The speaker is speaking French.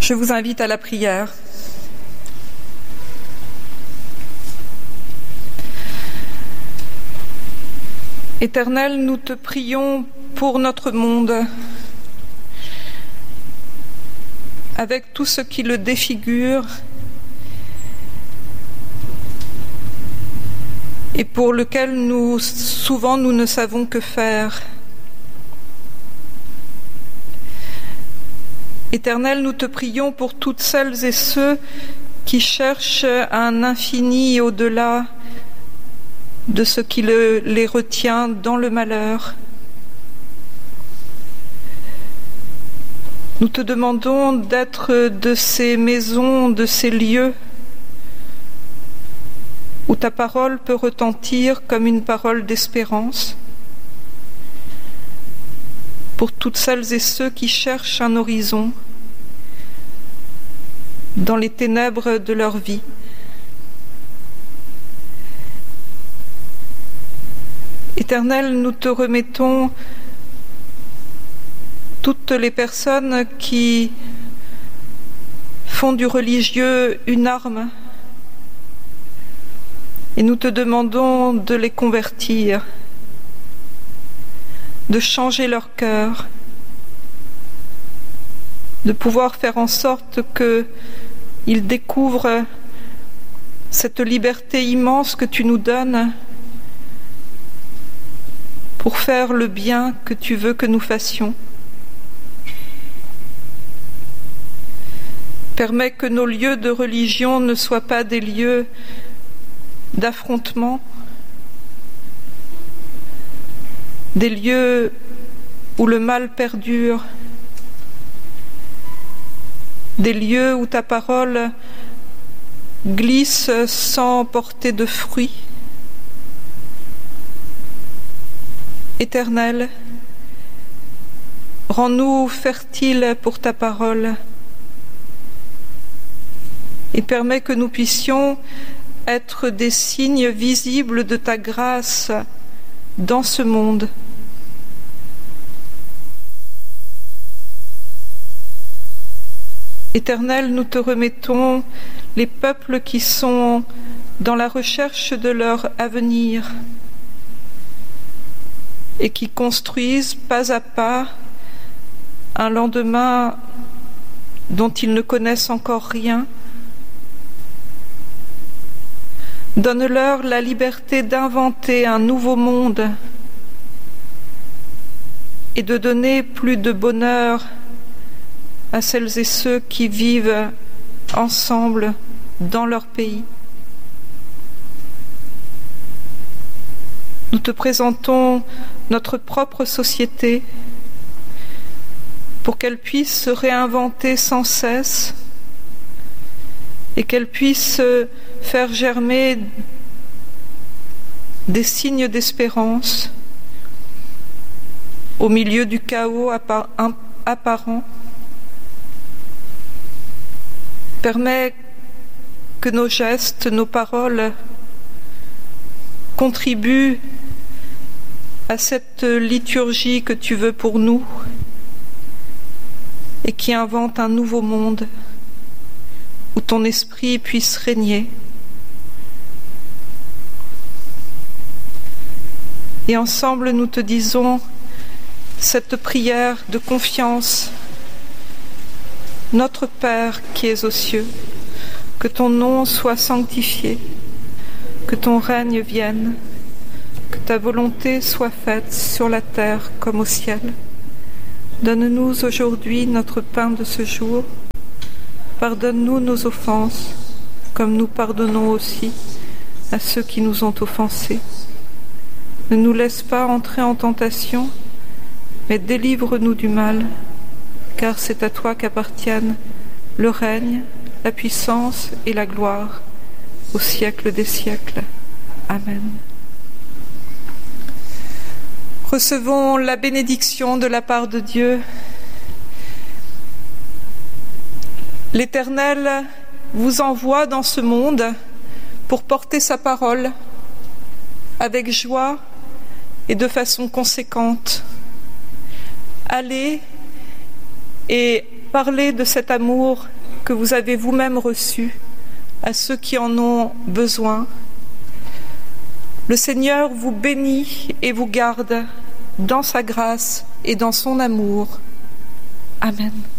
Je vous invite à la prière. Éternel, nous te prions pour notre monde, avec tout ce qui le défigure et pour lequel souvent nous ne savons que faire. Éternel, nous te prions pour toutes celles et ceux qui cherchent un infini au-delà de ce qui les retient dans le malheur. Nous te demandons d'être de ces maisons, de ces lieux où ta parole peut retentir comme une parole d'espérance, pour toutes celles et ceux qui cherchent un horizon dans les ténèbres de leur vie. Éternel, nous te remettons toutes les personnes qui font du religieux une arme et nous te demandons de les convertir, de changer leur cœur, de pouvoir faire en sorte qu'ils découvrent cette liberté immense que tu nous donnes pour faire le bien que tu veux que nous fassions. Permets que nos lieux de religion ne soient pas des lieux d'affrontement, des lieux où le mal perdure, des lieux où ta parole glisse sans porter de fruits. Éternel, rends-nous fertiles pour ta parole et permets que nous puissions être des signes visibles de ta grâce dans ce monde. Éternel, nous te remettons les peuples qui sont dans la recherche de leur avenir et qui construisent pas à pas un lendemain dont ils ne connaissent encore rien. Donne-leur la liberté d'inventer un nouveau monde et de donner plus de bonheur à celles et ceux qui vivent ensemble dans leur pays. Nous te présentons notre propre société pour qu'elle puisse se réinventer sans cesse et qu'elle puisse faire germer des signes d'espérance au milieu du chaos apparent. Permets que nos gestes, nos paroles contribuent à cette liturgie que tu veux pour nous et qui invente un nouveau monde où ton esprit puisse régner. Et ensemble, nous te disons cette prière de confiance. Notre Père qui es aux cieux, que ton nom soit sanctifié, que ton règne vienne, que ta volonté soit faite sur la terre comme au ciel. Donne-nous aujourd'hui notre pain de ce jour. Pardonne-nous nos offenses, comme nous pardonnons aussi à ceux qui nous ont offensés. Ne nous laisse pas entrer en tentation, mais délivre-nous du mal, car c'est à toi qu'appartiennent le règne, la puissance et la gloire, au siècle des siècles. Amen. Recevons la bénédiction de la part de Dieu. L'Éternel vous envoie dans ce monde pour porter sa parole avec joie et de façon conséquente. Allez et parlez de cet amour que vous avez vous-même reçu à ceux qui en ont besoin. Le Seigneur vous bénit et vous garde dans sa grâce et dans son amour. Amen.